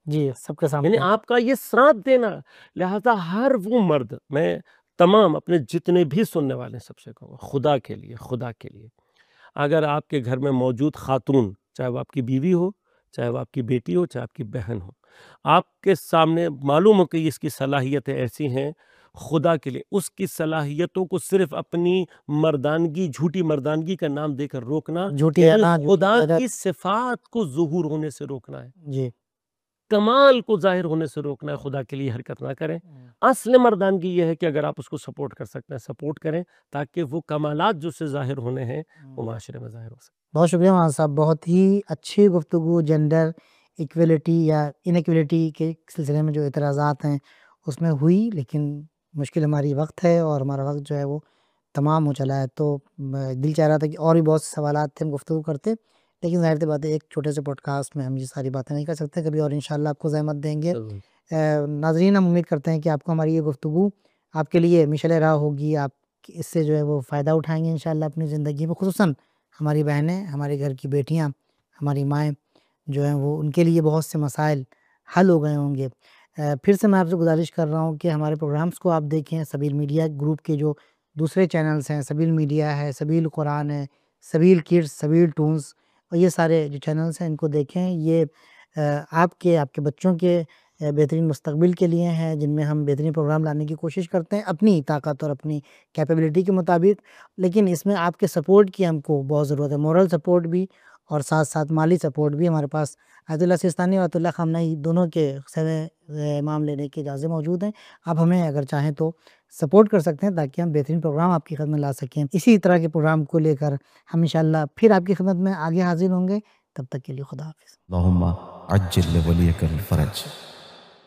جی سب کے یعنی سامنے. آپ کا یہ ساتھ دینا. لہذا ہر وہ مرد، میں تمام اپنے جتنے بھی سننے والے سب سے کہوں گا، خدا کے لیے، خدا کے لیے، اگر آپ کے گھر میں موجود خاتون، چاہے وہ آپ کی بیوی ہو، چاہے وہ آپ کی بیٹی ہو، چاہے آپ کی بہن ہو، آپ کے سامنے معلوم ہو کہ اس کی صلاحیتیں ایسی ہیں، خدا کے لیے اس کی صلاحیتوں کو صرف اپنی مردانگی، جھوٹی مردانگی کا نام دے کر روکنا، جھوٹی یعنی انا، جھوٹی خدا غیرت. کی صفات کو ظہور ہونے سے روکنا ہے، جی. کمال کو ظاہر ہونے سے روکنا ہے. خدا کے لیے حرکت نہ کریں. اصل مردانگی یہ ہے کہ اگر آپ اس کو سپورٹ کر سکتے ہیں سپورٹ کریں، تاکہ وہ کمالات جو سے ظاہر ہونے ہیں وہ معاشرے میں ظاہر ہو سکیں. بہت شکریہ مولانا صاحب، بہت ہی اچھی گفتگو. جنڈر ایکویلٹی یا انیکویلٹی کے سلسلے میں جو اعتراضات ہیں اس میں ہوئی، لیکن مشکل ہماری وقت ہے اور ہمارا وقت جو ہے وہ تمام ہو چلا ہے. تو دل چاہ رہا تھا کہ اور بھی بہت سے سوالات تھے، ہم گفتگو کرتے، لیکن ظاہر سی بات ہے ایک چھوٹے سے پوڈ کاسٹ میں ہم یہ ساری باتیں نہیں کر سکتے. کبھی اور انشاءاللہ آپ کو زحمت دیں گے. ناظرین، ہم امید کرتے ہیں کہ آپ کو ہماری یہ گفتگو آپ کے لیے مشعل راہ ہوگی، آپ اس سے جو ہے وہ فائدہ اٹھائیں گے انشاءاللہ اپنی زندگی میں. خصوصاً ہماری بہنیں، ہمارے گھر کی بیٹیاں، ہماری مائیں جو ہیں وہ، ان کے لیے بہت سے مسائل حل ہو گئے ہوں گے. پھر سے میں آپ سے گزارش کر رہا ہوں کہ ہمارے پروگرامز کو آپ دیکھیں. سبیل میڈیا گروپ کے جو دوسرے چینلز ہیں، سبیل میڈیا ہے، سبیل قرآن ہے، سبیل کڈز، سبیل ٹونز، اور یہ سارے جو چینلز ہیں ان کو دیکھیں. یہ آپ کے بچوں کے بہترین مستقبل کے لیے ہیں، جن میں ہم بہترین پروگرام لانے کی کوشش کرتے ہیں اپنی طاقت اور اپنی کیپیبلٹی کے مطابق. لیکن اس میں آپ کے سپورٹ کی ہم کو بہت ضرورت ہے، مورل سپورٹ بھی اور ساتھ ساتھ مالی سپورٹ بھی. ہمارے پاس آیت اللہ سیستانی اور آیت اللہ خامنہی دونوں کے امام لینے کے اجازت موجود ہیں. آپ ہمیں اگر چاہیں تو سپورٹ کر سکتے ہیں تاکہ ہم بہترین پروگرام آپ کی خدمت میں لا سکیں. اسی طرح کے پروگرام کو لے کر ہم انشاءاللہ پھر آپ کی خدمت میں آگے حاضر ہوں گے. تب تک کے لیے خدا حافظ. اللہم عجل لولیک الفرج.